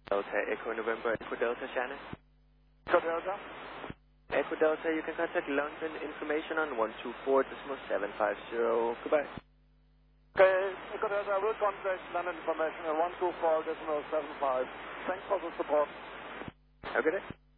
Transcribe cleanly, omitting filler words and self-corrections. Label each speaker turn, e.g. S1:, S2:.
S1: Delta, Echo November, Echo Delta, Shannon.
S2: Echo Delta.
S1: Echo Delta, you can contact London information on 124.750. Goodbye.
S2: Okay, Echo Delta, I will contact London information on 124.75. Thanks for the support.
S1: Have a good day.